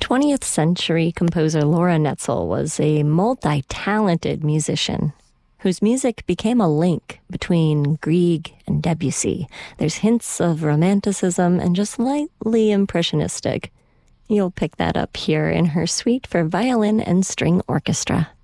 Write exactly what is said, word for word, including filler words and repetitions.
twentieth century composer Laura Netzel was a multi-talented musician whose music became a link between Grieg and Debussy. There's hints of romanticism and just slightly impressionistic. You'll pick that up here in her suite for violin and string orchestra.